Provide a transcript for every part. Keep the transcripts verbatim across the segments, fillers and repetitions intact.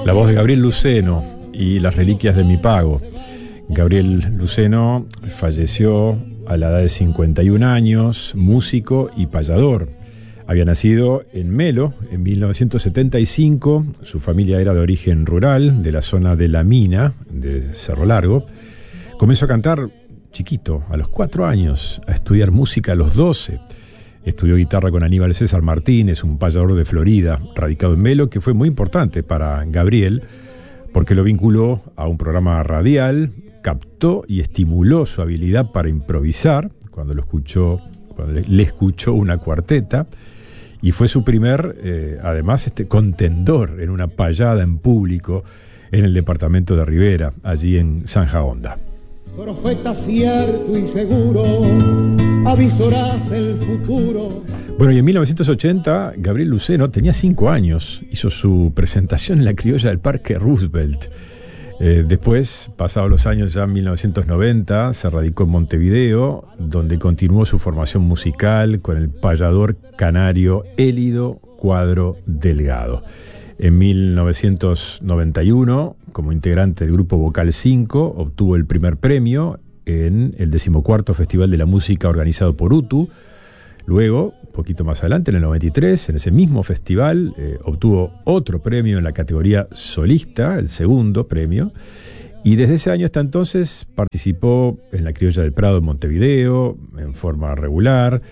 La voz de Gabriel Luceno y Las reliquias de mi pago. Gabriel Luceno falleció a la edad de cincuenta y un años, músico y payador. Había nacido en Melo en mil novecientos setenta y cinco, su familia era de origen rural, de la zona de La Mina, de Cerro Largo. Comenzó a cantar chiquito, a los cuatro años, a estudiar música a los doce. Estudió guitarra con Aníbal César Martínez, un payador de Florida, radicado en Melo, que fue muy importante para Gabriel, porque lo vinculó a un programa radial, captó y estimuló su habilidad para improvisar, cuando lo escuchó, cuando le, le escuchó una cuarteta, y fue su primer, eh, además, este contendor en una payada en público en el departamento de Rivera, allí en Zanja Honda. Profeta cierto y seguro, avisorás el futuro. Bueno, y en mil novecientos ochenta, Gabriel Luceno tenía cinco años, hizo su presentación en la criolla del Parque Roosevelt. Eh, después, pasados los años, ya en mil novecientos noventa, se radicó en Montevideo, donde continuó su formación musical con el payador canario Élido Cuadro Delgado. En mil novecientos noventa y uno, como integrante del grupo Vocal cinco, obtuvo el primer premio en el decimocuarto Festival de la Música organizado por U T U. Luego, un poquito más adelante, en el noventa y tres, en ese mismo festival, eh, obtuvo otro premio en la categoría solista, el segundo premio, y desde ese año hasta entonces participó en la Criolla del Prado en Montevideo, en forma regular,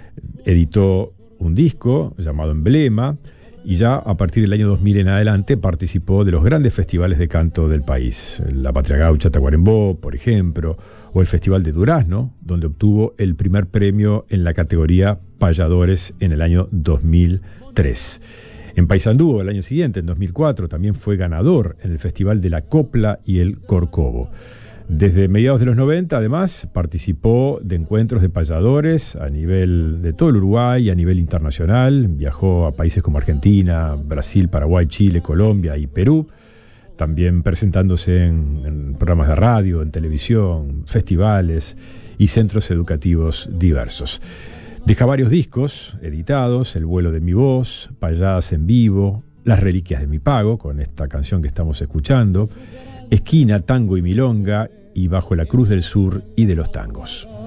editó un disco llamado Emblema, y ya a partir del año dos mil en adelante participó de los grandes festivales de canto del país, la Patria Gaucha Tacuarembó, por ejemplo, o el Festival de Durazno, donde obtuvo el primer premio en la categoría Payadores en el año dos mil tres. En Paysandú, el año siguiente, en dos mil cuatro, también fue ganador en el Festival de la Copla y el Corcovo. Desde mediados de los noventa, además, participó de encuentros de payadores a nivel de todo el Uruguay y a nivel internacional. Viajó a países como Argentina, Brasil, Paraguay, Chile, Colombia y Perú. También presentándose en, en programas de radio, en televisión, festivales y centros educativos diversos. Deja varios discos editados: El vuelo de mi voz, Payadas en vivo, Las reliquias de mi pago, con esta canción que estamos escuchando, Esquina, tango y milonga, y Bajo la cruz del sur y de los tangos.